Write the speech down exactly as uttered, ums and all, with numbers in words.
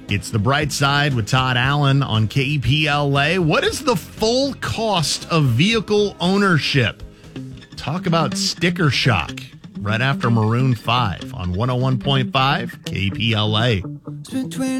It's The Bright Side with Todd Allen on K P L A. What is the full cost of vehicle ownership? Talk about sticker shock right after Maroon five on one oh one point five K P L A.